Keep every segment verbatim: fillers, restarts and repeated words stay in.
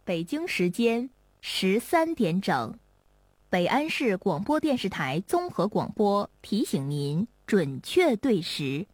北京时间十三点整，北安市广播电视台综合广播提醒您准确对时。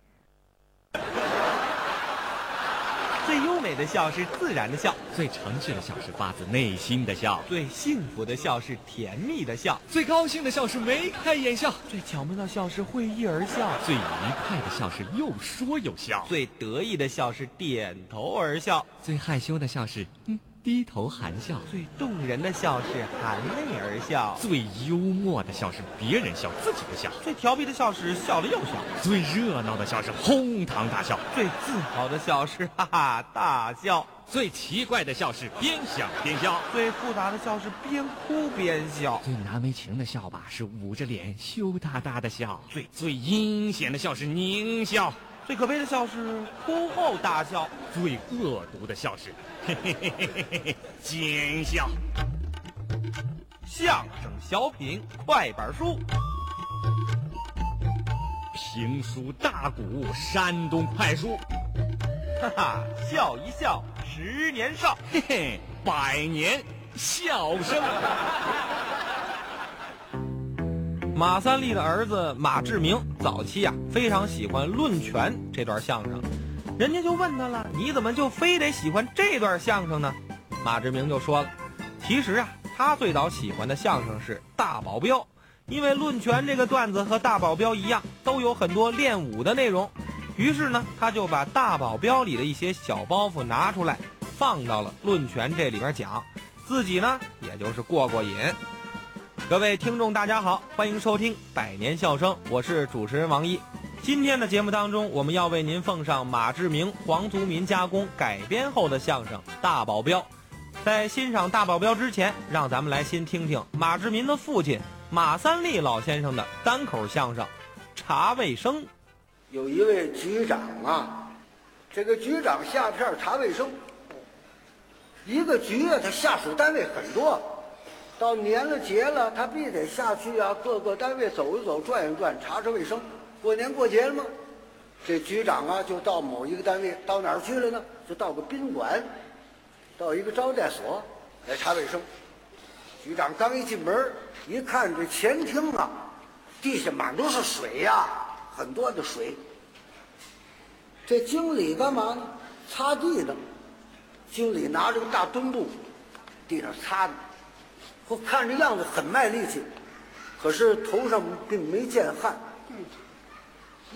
最优美的笑是自然的笑， 最诚挚的笑是发自内心的笑， 最幸福的笑是甜蜜的笑， 最高兴的笑是眉开眼笑， 最巧妙的笑是会意而笑， 最愉快的笑是又说又笑， 最得意的笑是点头而笑， 最害羞的笑是嗯低头含笑， 最动人的笑是含泪而笑， 最幽默的笑是别人笑自己不笑， 最调皮的笑是笑了又笑， 最热闹的笑是哄堂大笑， 最自豪的笑是哈哈大笑， 最奇怪的笑是边想边笑， 最复杂的笑是边哭边笑， 最难为情的笑吧是捂着脸羞答答的笑，最最阴险的笑是狞笑， 最可悲的笑是哭后大笑， 最恶毒的笑是嘿嘿嘿嘿嘿嘿奸笑。 相声小品快板书， 评书大鼓山东快书， 哈哈，笑一笑十年少， 嘿嘿，百年笑声。 马三立的儿子马志明早期啊非常喜欢《论拳》这段相声，人家就问他了，你怎么就非得喜欢这段相声呢？马志明就说了，其实啊他最早喜欢的相声是大保镖，因为《论拳》这个段子和大保镖一样都有很多练武的内容，于是呢他就把大保镖里的一些小包袱拿出来放到了《论拳》这里边讲，自己呢也就是过过瘾。各位听众大家好，欢迎收听百年笑声，我是主持人王一。今天的节目当中，我们要为您奉上马志明、黄族民加工改编后的相声《大保镖》。在欣赏《大保镖》之前，让咱们来先听听马志明的父亲马三立老先生的单口相声《查卫生》。 有一位局长啊，这个局长下片查卫生，一个局啊，他下属单位很多，到年了节了，他必得下去啊，各个单位走一走，转一转，查查卫生。过年过节了吗？这局长啊，就到某一个单位，到哪儿去了呢？就到个宾馆，到一个招待所来查卫生。局长刚一进门，一看这前厅啊，地下满都是水呀、啊，很多的水。这经理干嘛呢？擦地呢。经理拿着个大墩布，地上擦呢。我看这样子很卖力气，可是头上并没见汗。